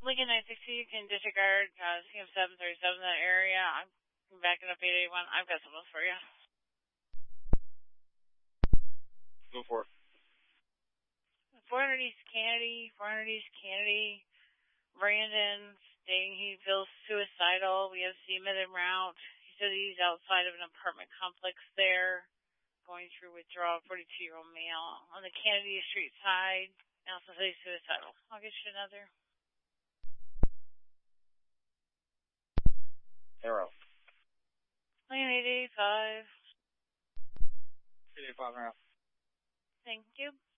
Lincoln 960, you can disregard CM 737 in that area. I'm backing up 881. I've got something else for you. Go for it. 400 East Kennedy, Brandon stating he feels suicidal. We have Seaman en route. He said he's outside of an apartment complex there, going through withdrawal, 42-year-old male. On the Kennedy Street side, also says he's suicidal. I'll get you another. Arrow. Lane 885. 885 now. Thank you.